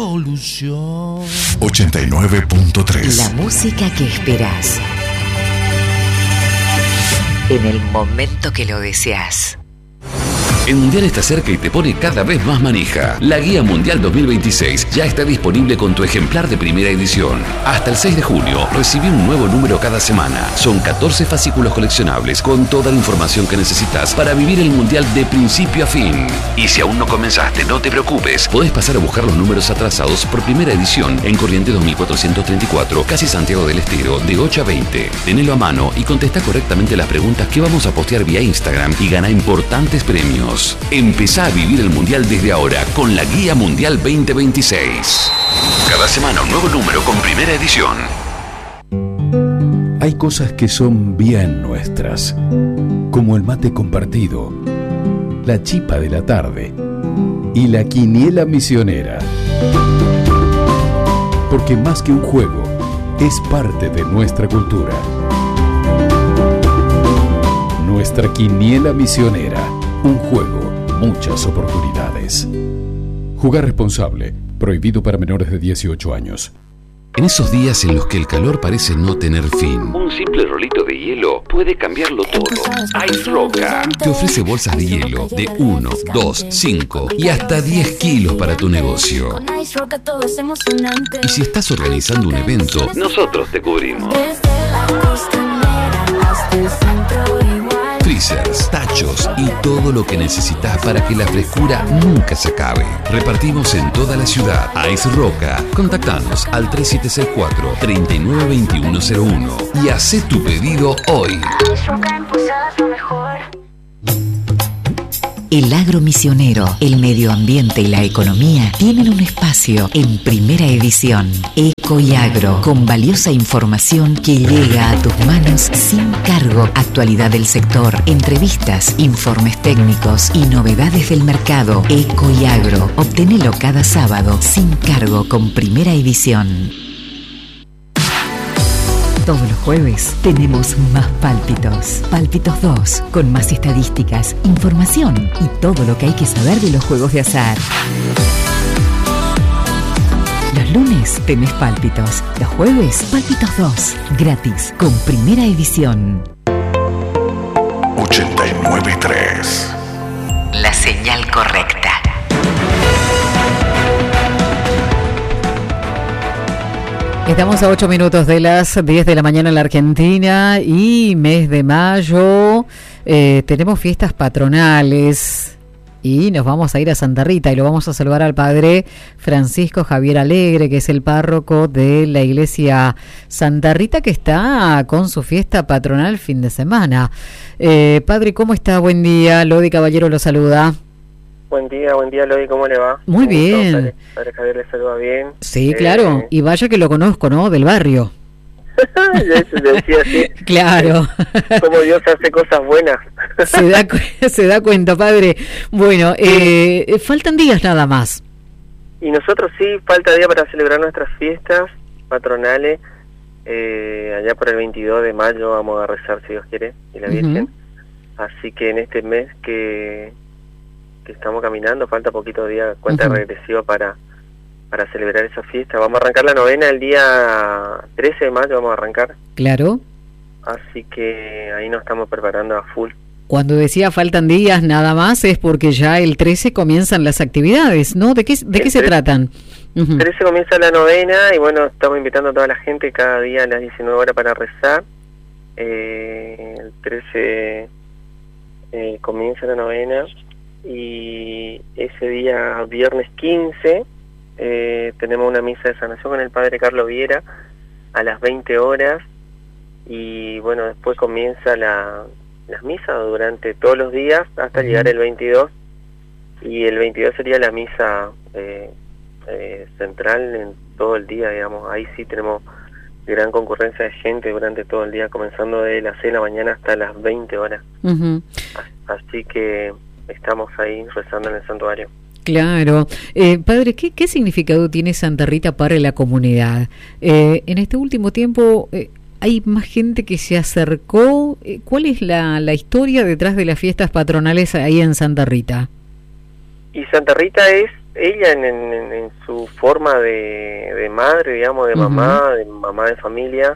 Solución 89.3. La música que esperás en el momento que lo deseas. El Mundial está cerca y te pone cada vez más manija. La Guía Mundial 2026 ya está disponible con tu ejemplar de primera edición. Hasta el 6 de junio, recibí un nuevo número cada semana. Son 14 fascículos coleccionables con toda la información que necesitas para vivir el Mundial de principio a fin. Y si aún no comenzaste, no te preocupes. Podés pasar a buscar los números atrasados por primera edición en Corrientes 2434, casi Santiago del Estero, de 8 a 20. Tenelo a mano y contesta correctamente las preguntas que vamos a postear vía Instagram y gana importantes premios. Empezá a vivir el Mundial desde ahora con la Guía Mundial 2026. Cada semana un nuevo número con primera edición. Hay cosas que son bien nuestras, como el mate compartido, la chipa de la tarde y la quiniela misionera. Porque más que un juego, es parte de nuestra cultura. Nuestra quiniela misionera. Un juego, muchas oportunidades. Jugar responsable. Prohibido para menores de 18 años. En esos días en los que el calor parece no tener fin, un simple rolito de hielo puede cambiarlo todo. Ice Roca te ofrece bolsas de hielo de 1, 2, 5 y hasta 10 kilos para tu negocio. Y si estás organizando un evento, nosotros te cubrimos. Freezers, tachos y todo lo que necesitas para que la frescura nunca se acabe. Repartimos en toda la ciudad. Ice Roca. Contactanos al 3704-392101 y hacé tu pedido hoy. El agro misionero, el medio ambiente y la economía tienen un espacio en primera edición. Eco y Agro, con valiosa información que llega a tus manos sin cargo. Actualidad del sector, entrevistas, informes técnicos y novedades del mercado. Eco y Agro, obtenelo cada sábado sin cargo con primera edición. Todos los jueves tenemos más Pálpitos. Pálpitos 2, con más estadísticas, información y todo lo que hay que saber de los juegos de azar. Los lunes tenés Pálpitos. Los jueves, Pálpitos 2, gratis, con primera edición. 89.3. La señal correcta. Estamos a 8 minutos de las 10 de la mañana en la Argentina y mes de mayo tenemos fiestas patronales y nos vamos a ir a Santa Rita y lo vamos a saludar al padre Francisco Javier Alegre, que es el párroco de la iglesia Santa Rita, que está con su fiesta patronal fin de semana. Padre, ¿cómo está? Buen día, Lodi Caballero lo saluda. Buen día, Lodi, ¿cómo le va? Muy bien. Padre Javier le saluda bien. Sí, claro, y vaya que lo conozco, ¿no? Del barrio. Decía así. Claro. Como Dios hace cosas buenas. Se da cuenta, padre. Bueno, faltan días nada más. Y nosotros sí, falta día para celebrar nuestras fiestas patronales. Allá por el 22 de mayo vamos a rezar, si Dios quiere, y la Virgen. Así que en este mes que estamos caminando, falta poquito día, cuenta regresiva para celebrar esa fiesta. Vamos a arrancar la novena el día 13 de mayo, vamos a arrancar. Claro. Así que ahí nos estamos preparando a full. Cuando decía faltan días nada más es porque ya el 13 comienzan las actividades, ¿no? ¿De qué se tratan? 13 comienza la novena y bueno, estamos invitando a toda la gente cada día a las 19 horas para rezar. El 13 comienza la novena y ese día, viernes 15, tenemos una misa de sanación con el padre Carlos Viera a las 20 horas y bueno, después comienza las misas durante todos los días hasta llegar el 22 y el 22 sería la misa central en todo el día, digamos. Ahí sí tenemos gran concurrencia de gente durante todo el día, comenzando de las 6 de la mañana hasta las 20 horas. Así que estamos ahí rezando en el santuario. Claro. Padre, ¿qué significado tiene Santa Rita para la comunidad? En este último tiempo hay más gente que se acercó. ¿Cuál es la historia detrás de las fiestas patronales ahí en Santa Rita? Y Santa Rita es ella en su forma de madre, digamos, de mamá, de familia,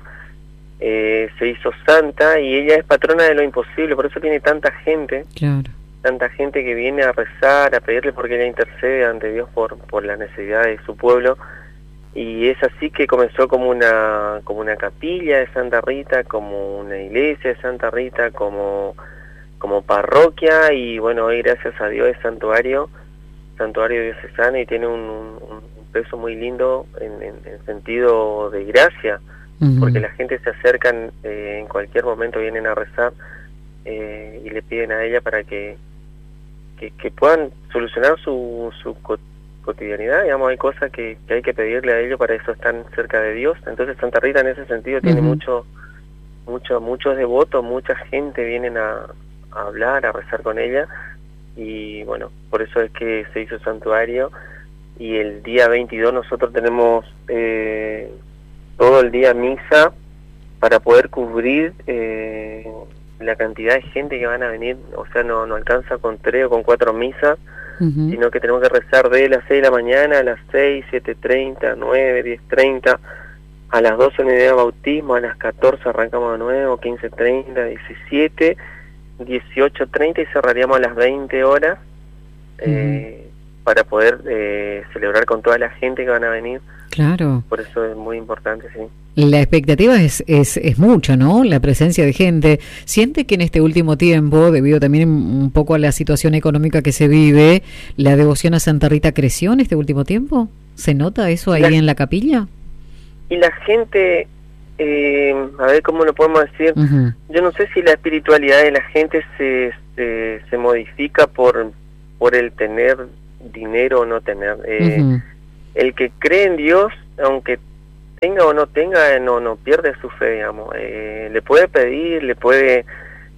se hizo santa, y ella es patrona de lo imposible, por eso tiene tanta gente. Claro. Tanta gente que viene a rezar, a pedirle, porque ella intercede ante Dios por la necesidad de su pueblo. Y es así que comenzó como una capilla de Santa Rita, como una iglesia de Santa Rita, como parroquia, y bueno, hoy gracias a Dios es santuario diocesano, y tiene un peso muy lindo en sentido de gracia, porque la gente se acercan, en cualquier momento vienen a rezar, y le piden a ella para que puedan solucionar su cotidianidad, digamos. Hay cosas que hay que pedirle a ellos, para eso están cerca de Dios. Entonces Santa Rita en ese sentido tiene muchos devotos, mucha gente vienen a hablar, a rezar con ella, y bueno, por eso es que se hizo santuario. Y el día 22 nosotros tenemos todo el día misa para poder cubrir la cantidad de gente que van a venir. O sea, no alcanza con 3 o con 4 misas, sino que tenemos que rezar de las 6 de la mañana a las 6, 7:30, 9, 10:30, a las 12 una idea de bautismo, a las 14 arrancamos de nuevo, 15:30, 17, 18:30, y cerraríamos a las 20 horas para poder celebrar con toda la gente que van a venir. Claro. Por eso es muy importante, sí. La expectativa es mucha, ¿no? La presencia de gente. ¿Siente que en este último tiempo, debido también un poco a la situación económica que se vive, la devoción a Santa Rita creció en este último tiempo? ¿Se nota eso ahí en la capilla? Y la gente, a ver cómo lo podemos decir, yo no sé si la espiritualidad de la gente se modifica por el tener dinero o no tener. El que cree en Dios, aunque tenga o no tenga, no pierde su fe, digamos. Le puede pedir, le puede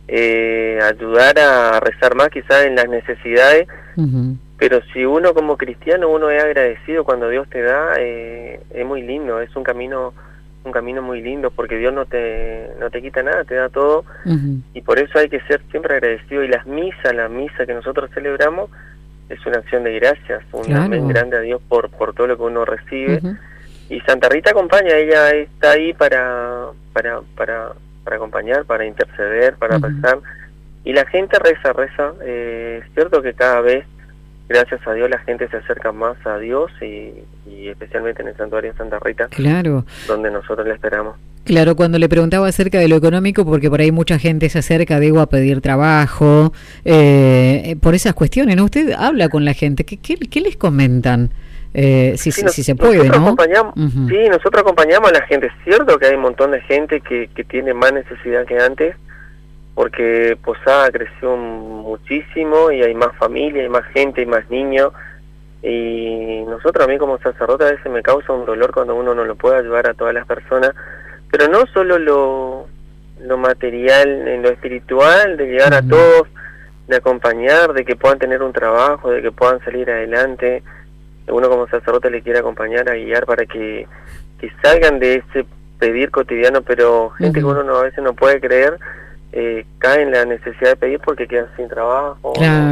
ayudar a rezar más quizás en las necesidades, pero si uno como cristiano, uno es agradecido cuando Dios te da, es muy lindo, es un camino muy lindo, porque Dios no te quita nada, te da todo, y por eso hay que ser siempre agradecido. Y la misa que nosotros celebramos es una acción de gracias, un amén grande a Dios por todo lo que uno recibe. Y Santa Rita acompaña, ella está ahí para acompañar, para interceder, para rezar, y la gente reza. Es cierto que cada vez, gracias a Dios, la gente se acerca más a Dios, y especialmente en el santuario de Santa Rita, donde nosotros la esperamos. Claro, cuando le preguntaba acerca de lo económico, porque por ahí mucha gente se acerca, digo, a pedir trabajo, por esas cuestiones, ¿no? Usted habla con la gente, ¿qué les comentan? Si se puede, ¿no? Sí, nosotros acompañamos a la gente. Es cierto que hay un montón de gente que tiene más necesidad que antes, porque Posada creció muchísimo, y hay más familia, hay más gente, hay más niños, y nosotros, a mí como sacerdote, a veces me causa un dolor cuando uno no lo puede ayudar a todas las personas, pero no solo lo material, en lo espiritual, de llegar a todos, de acompañar, de que puedan tener un trabajo, de que puedan salir adelante. Uno como sacerdote le quiere acompañar, a guiar para que salgan de ese pedir cotidiano, pero gente que uno a veces no puede creer, cae en la necesidad de pedir porque quedan sin trabajo,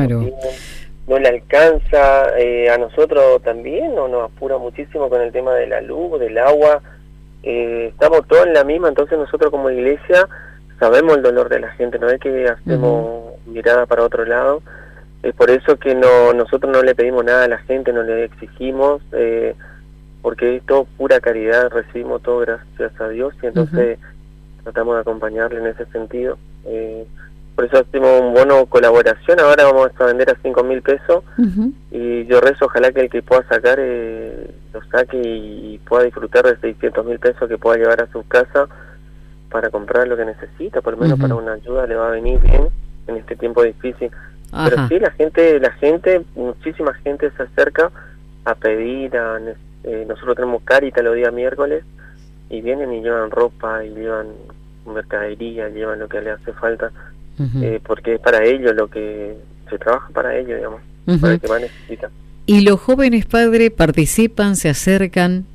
no le alcanza. A nosotros también nos apura muchísimo con el tema de la luz, del agua. Estamos todos en la misma, entonces nosotros como iglesia sabemos el dolor de la gente, no es que hacemos mirada para otro lado. Es por eso que nosotros no le pedimos nada a la gente, no le exigimos, porque es todo pura caridad, recibimos todo gracias a Dios, y entonces tratamos de acompañarle en ese sentido. Por eso hacemos un bono colaboración. Ahora vamos a vender a 5.000 pesos, y yo rezo, ojalá que el que pueda sacar lo saque y pueda disfrutar de 600.000 pesos que pueda llevar a su casa para comprar lo que necesita, por lo menos para una ayuda le va a venir bien en este tiempo difícil. Pero sí, la gente, muchísima gente se acerca a pedir. Nosotros tenemos Caritas los días miércoles, y vienen y llevan ropa, y llevan mercadería, llevan lo que les hace falta, porque es para ellos lo que se trabaja, para ellos, digamos, para el que más necesita. ¿Y los jóvenes, padre, participan, se acercan?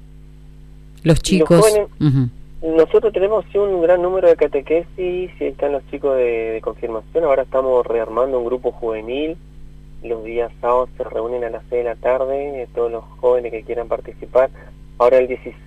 Los chicos. Los jóvenes, nosotros tenemos un gran número de catequesis, y están los chicos de confirmación. Ahora estamos rearmando un grupo juvenil, los días sábados se reúnen a las 6 de la tarde, todos los jóvenes que quieran participar. Ahora el 16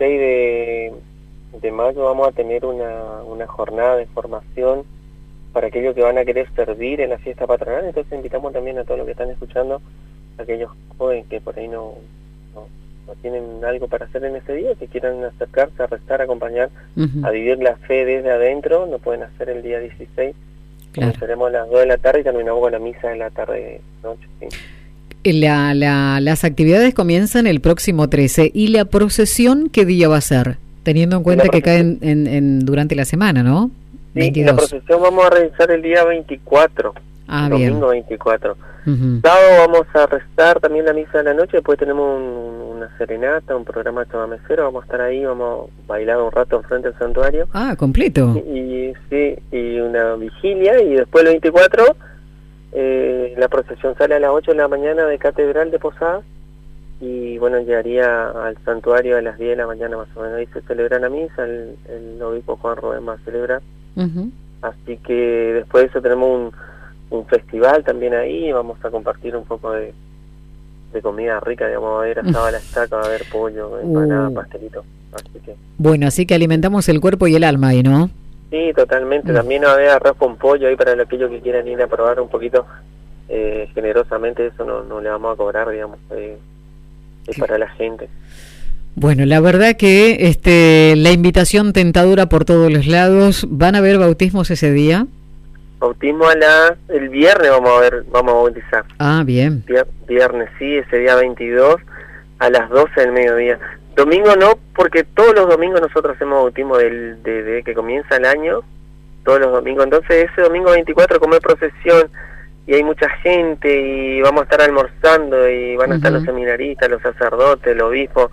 de mayo vamos a tener una jornada de formación para aquellos que van a querer servir en la fiesta patronal, entonces invitamos también a todos los que están escuchando, a aquellos jóvenes que por ahí no tienen algo para hacer en ese día, que quieran acercarse a rezar, a acompañar, a vivir la fe desde adentro, lo pueden hacer el día 16. Claro. Comenzaremos a las 2 de la tarde y terminamos con la misa de la tarde noche. Sí. Las actividades comienzan el próximo 13. ¿Y la procesión qué día va a ser? Teniendo en cuenta que caen durante la semana, ¿no? Sí, 22. la procesión vamos a realizar el día 24, domingo 24. Sábado vamos a rezar también la misa de la noche, después tenemos una serenata, un programa de chamamecero, vamos a estar ahí, vamos a bailar un rato enfrente del santuario. Ah, completo. Y una vigilia, y después el 24 la procesión sale a las 8 de la mañana de Catedral de Posadas, y bueno, llegaría al santuario a las 10 de la mañana más o menos. Ahí se celebra la misa, el obispo Juan Rubén va a celebrar. Así que después de eso tenemos un festival también ahí, vamos a compartir un poco de comida rica, digamos, va a haber asado a la estaca, va a haber pollo, empanada, pastelito. Así que... Bueno, así que alimentamos el cuerpo y el alma ahí, ¿no? Sí, totalmente. También va a haber arroz con pollo ahí para aquellos que quieran ir a probar un poquito generosamente, eso no le vamos a cobrar, digamos, es para la gente. Bueno, la verdad que la invitación tentadora por todos los lados. ¿Van a haber bautismos ese día? Bautismo el viernes vamos a bautizar. Ah, bien. Viernes, sí, ese día 22 a las 12 del mediodía. Domingo no, porque todos los domingos nosotros hacemos bautismo desde que comienza el año, todos los domingos. Entonces ese domingo 24 como es procesión y hay mucha gente y vamos a estar almorzando y van a estar los seminaristas, los sacerdotes, el obispo.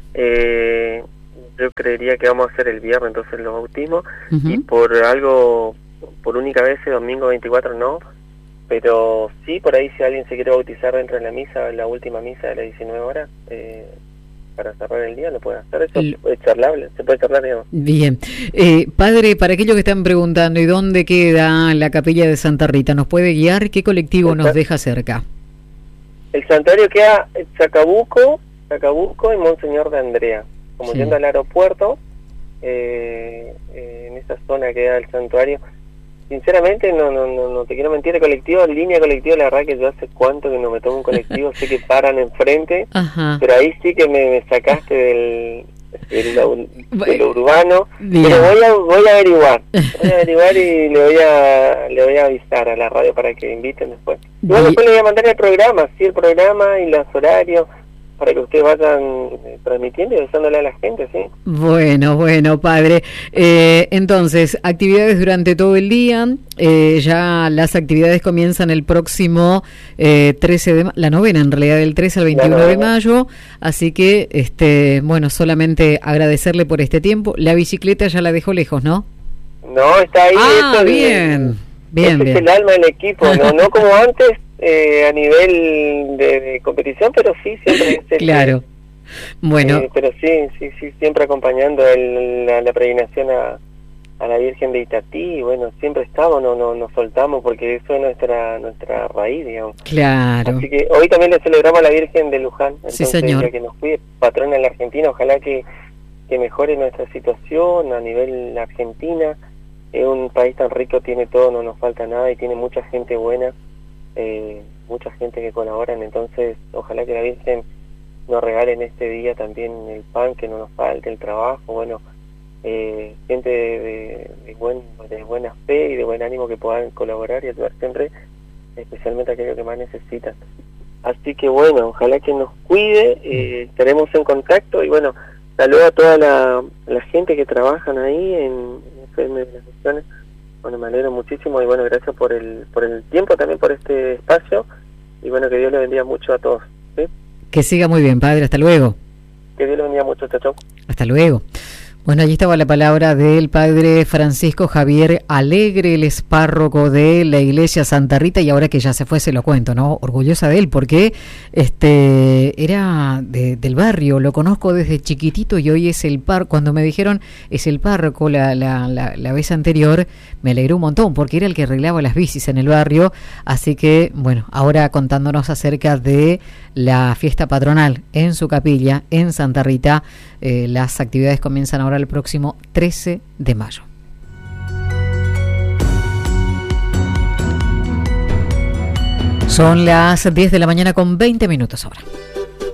Yo creería que vamos a hacer el viernes entonces los bautismos, y por única vez el domingo 24 no, pero sí, por ahí si alguien se quiere bautizar dentro de la misa, la última misa de las 19 horas, para cerrar el día, lo puede hacer. Eso es charlable, se puede charlar, digamos. Bien. Padre, para aquellos que están preguntando, ¿y dónde queda la capilla de Santa Rita? ¿Nos puede guiar? ¿Qué colectivo nos deja cerca? El santuario queda en Chacabuco y Monseñor de Andrea, como yendo al aeropuerto, en esa zona queda el santuario. Sinceramente no te quiero mentir, el colectivo, línea colectiva, la verdad que yo hace cuánto que no me tomo un colectivo, sé que paran enfrente, pero ahí sí que me sacaste de lo urbano. Bien. Pero voy a averiguar y le voy a avisar a la radio para que inviten después. Y bueno, después le voy a mandar el programa y los horarios, para que ustedes vayan transmitiendo y avisándole a la gente, ¿sí? Bueno, padre. Entonces, actividades durante todo el día. Ya las actividades comienzan el próximo 13 de la novena, en realidad, del 13 al 21 de mayo. Así que, bueno, solamente agradecerle por este tiempo. La bicicleta ya la dejó lejos, ¿no? No, está ahí. Ah, bien. Bien. Es el alma del equipo, no como antes. A nivel de competición, pero sí, siempre es claro. Bueno. Pero sí, siempre acompañando la peregrinación a la Virgen de Itatí, y bueno, siempre estamos, no nos soltamos, porque eso es nuestra raíz, digamos. Claro. Así que hoy también le celebramos a la Virgen de Luján, sí, señor. Ya que nos cuide, patrona en la Argentina, ojalá que mejore nuestra situación a nivel Argentina. Es un país tan rico, tiene todo, no nos falta nada y tiene mucha gente buena. Mucha gente que colaboran, entonces ojalá que la Virgen nos regale en este día también el pan, que no nos falte, el trabajo, bueno, gente de buena fe y de buen ánimo que puedan colaborar y ayudar siempre, especialmente a aquellos que más necesitan. Así que bueno, ojalá que nos cuide, estaremos en contacto y bueno, saludo a toda la gente que trabajan ahí en FM de las Misiones. Bueno, me alegro muchísimo y bueno, gracias por el tiempo, también por este espacio, y bueno, que Dios le bendiga mucho a todos, ¿sí? Que siga muy bien, padre, hasta luego. Que Dios le bendiga mucho, chao. Hasta luego. Bueno, allí estaba la palabra del padre Francisco Javier Alegre, el es párroco de la iglesia Santa Rita, y ahora que ya se fue se lo cuento, ¿no? Orgullosa de él porque era del barrio, lo conozco desde chiquitito y hoy es el cuando me dijeron es el párroco la vez anterior, me alegró un montón porque era el que arreglaba las bicis en el barrio, así que bueno, ahora contándonos acerca de la fiesta patronal en su capilla en Santa Rita. Las actividades comienzan ahora el próximo 13 de mayo. Son las 10 de la mañana con 20 minutos ahora.